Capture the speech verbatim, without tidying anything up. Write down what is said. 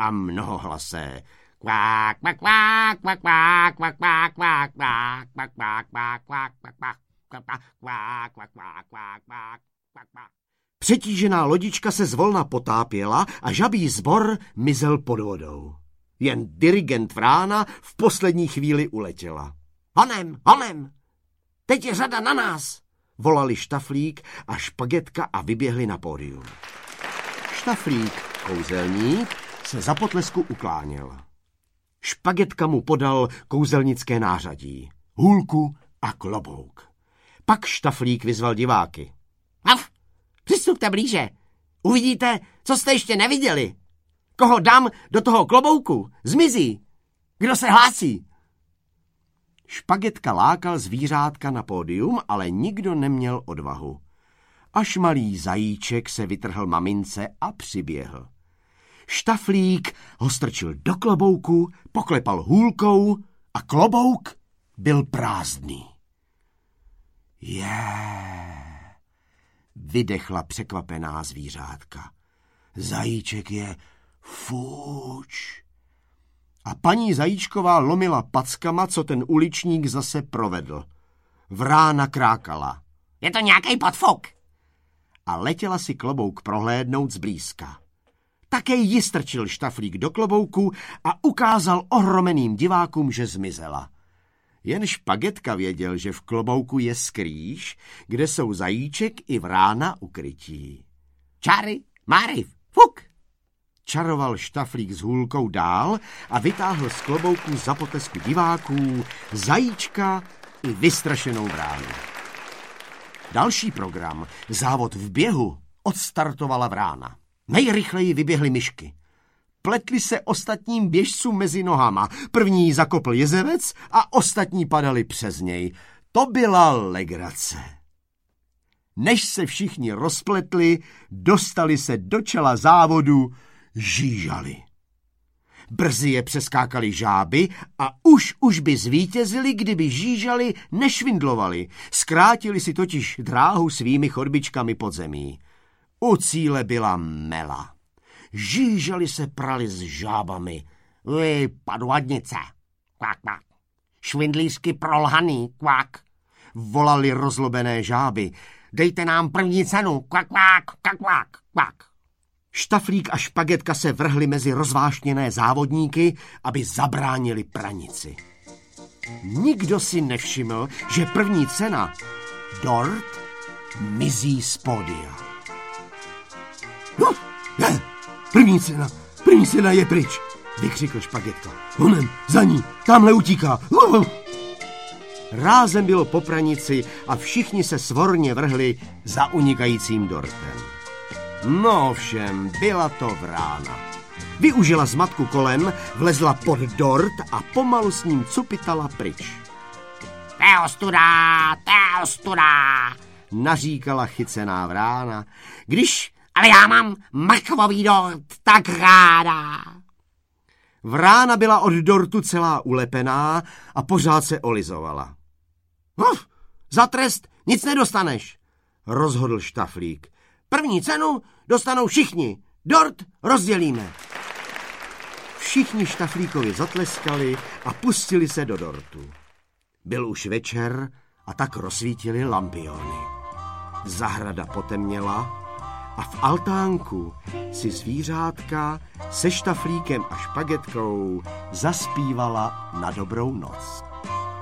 a mnohohlasé. Kvák, kvák, kvák, kvák, kvák, kvák, kvák, kvák, kvák, kvák, kvák, kvák, kvák, kvák, kvák, kvák, kvák. Přetížená lodička se zvolna potápěla a žabí sbor mizel pod vodou. Jen dirigent Vrána v poslední chvíli uletěla. Honem, honem, teď je řada na nás, volali Štaflík a Špagetka a vyběhli na pódium. Štaflík, kouzelník, se za potlesku ukláněl. Špagetka mu podal kouzelnické nářadí, hůlku a klobouk. Pak Štaflík vyzval diváky. Af, přistupte blíže, uvidíte, co jste ještě neviděli. Koho dám do toho klobouku, zmizí. Kdo se hlásí? Špagetka lákal zvířátka na pódium, ale nikdo neměl odvahu. Až malý zajíček se vytrhl mamince a přiběhl. Štaflík ho strčil do klobouku, poklepal hůlkou a klobouk byl prázdný. Je, vydechla překvapená zvířátka. Zajíček je fuč. A paní Zajíčková lomila packama, co ten uličník zase provedl. Vrána krákala. Je to nějaký podfuk. A letěla si klobouk prohlédnout zblízka. Také ji strčil Štaflík do klobouku a ukázal ohromeným divákům, že zmizela. Jen Špagetka věděl, že v klobouku je skrýš, kde jsou Zajíček i Vrána ukrytí. Čáry, máry, fuk! Čaroval Štaflík s hůlkou dál a vytáhl z klobouku za potlesku diváků Zajíčka i vystrašenou Vránu. Další program, závod v běhu, odstartovala Vrána. Nejrychleji vyběhly myšky. Pletli se ostatním běžcům mezi nohama. První zakopl jezevec a ostatní padali přes něj. To byla legrace. Než se všichni rozpletli, dostali se do čela závodu žížali. Brzy je přeskákali žáby a už už by zvítězili, kdyby žížali nešvindlovali. Zkrátili si totiž dráhu svými chodbičkami pod zemí. U cíle byla mela. Žížali se prali s žábami. Vy padladnice, kvák, kvák. Švindlířky prolhaný, kvák. Volali rozlobené žáby. Dejte nám první cenu, kvák, kvák, kvák, kvák, kvák. Štaflík a Špagetka se vrhli mezi rozvášněné závodníky, aby zabránili pranici. Nikdo si nevšiml, že první cena, dort, mizí z pódia. No, je, první cena, první cena je pryč, vykřikl Špagetka. Honem, za ní, tamhle utíká. Uh. Rázem bylo po pranici a všichni se svorně vrhli za unikajícím dortem. No všem, byla to Vrána. Využila zmatku kolem, vlezla pod dort a pomalu s ním cupitala pryč. To je ostuda, to je ostuda, naříkala chycená Vrána. Když, ale já mám mrkvový dort tak ráda. Vrána byla od dortu celá ulepená a pořád se olizovala. Uf, za trest nic nedostaneš, rozhodl Štaflík. První cenu dostanou všichni. Dort rozdělíme. Všichni Štaflíkovi zatleskali a pustili se do dortu. Byl už večer a tak rozsvítili lampiony. Zahrada potemněla a v altánku si zvířátka se Štaflíkem a Špagetkou zaspívala na dobrou noc.